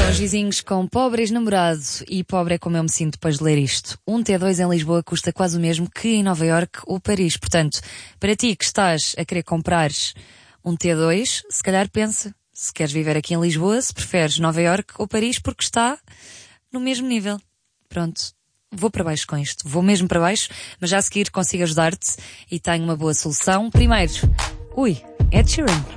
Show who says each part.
Speaker 1: Os vizinhos com pobre ex-namorado e pobre é como eu me sinto depois de ler isto. Um T2 em Lisboa custa quase o mesmo que em Nova Iorque ou Paris. Portanto, para ti que estás a querer comprar um T2, se calhar pensa se queres viver aqui em Lisboa, se preferes Nova Iorque ou Paris, porque está no mesmo nível. Pronto. Vou para baixo com isto. Vou mesmo para baixo, mas já a seguir consigo ajudar-te e tenho uma boa solução. Primeiro, Ed Sheeran.